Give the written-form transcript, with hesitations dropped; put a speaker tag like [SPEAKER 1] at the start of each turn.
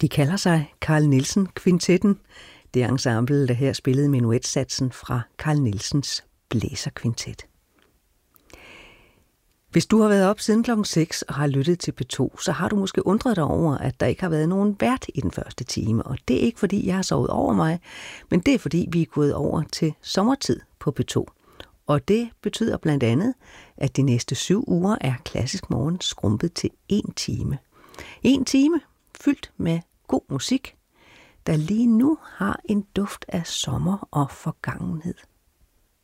[SPEAKER 1] De kalder sig Carl Nielsen Kvintetten. Det er ensemble, der her spillede menuetsatsen fra Carl Nielsens blæserkvintet. Hvis du har været op siden klokken 6 og har lyttet til P2, så har du måske undret dig over, at der ikke har været nogen vært i den første time. Og det er ikke, fordi jeg har sovet over mig, men det er, fordi vi er gået over til sommertid på P2. Og det betyder blandt andet, at de næste 7 uger er Klassisk Morgen skrumpet til 1 time. 1 time fyldt med god musik, der lige nu har en duft af sommer og forgangenhed.